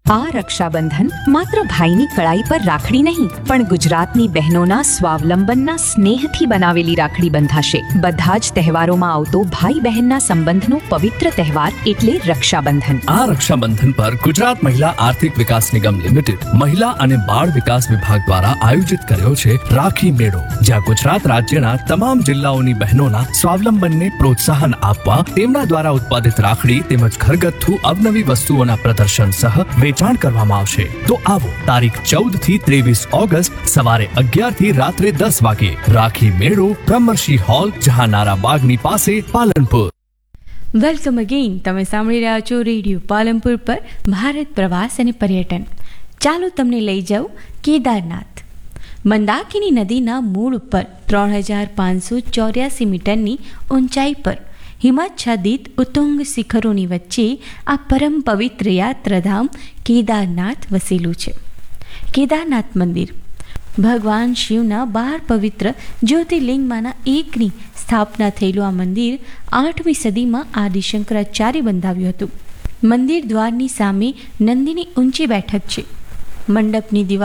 આ રક્ષાબંધન માત્ર ભાઈની કળાઈ પર રાખડી નહીં પણ ગુજરાતની બહેનોના સ્વાવલંબનના સ્નેહથી બનાવેલી રાખડી બંધાશે. બધા જ તહેવારોમાં આવતો ભાઈ બહેનના સંબંધનો પવિત્ર તહેવાર એટલે રક્ષાબંધન. આ રક્ષાબંધન પર ગુજરાત મહિલા આર્થિક વિકાસ નિગમ લિમિટેડ મહિલા અને બાળ વિકાસ વિભાગ દ્વારા આયોજિત કર્યો છે રાખી મેળો, જ્યાં ગુજરાત રાજ્યના તમામ જિલ્લાઓની બહેનોના સ્વાવલંબનને પ્રોત્સાહન આપવા તેમના દ્વારા ઉત્પાદિત રાખડી તેમજ ઘરગથ્થુ અવનવી વસ્તુઓના પ્રદર્શન સહ વેચાણ કરવામાં આવશે. તો આવો તારીખ 14 થી 23 ઓગસ્ટ સવારે 11 થી રાત્રે 10 વાગે રાખી મેળો, બ્રહ્મર્ષિ હોલ, જહાનારા બાગની પાસે, પાલનપુર. Welcome again. તમે સાંભળી રહ્યા છો રેડિયો પાલનપુર પર ભારત પ્રવાસ અને પર્યટન. ચાલો તમને લઈ જાઉં કેદારનાથ. મંદાકિની નદીના મૂળ ઉપર 3584 મીટરની ઊંચાઈ પર હિમાચ્છાદિત ઉત્તુંગ શિખરોની વચ્ચે આ પરમ પવિત્ર યાત્રાધામ કેદારનાથ વસેલું છે. કેદારનાથ મંદિર ભગવાન શિવના 12 પવિત્ર જ્યોતિર્લિંગમાંના એકની સ્થાપના થયેલું આ મંદિર 8મી સદીમાં આદિ શંકરાચાર્ય બંધાવ્યું હતું. મંદિર દ્વારની સામે નંદીની ઊંચી બેઠક છે. મંડપની દિવાલ